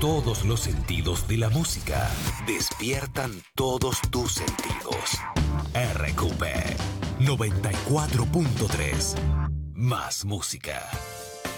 todos los sentidos de la música. Despiertan todos tus sentidos. RQP 94.3. Más música.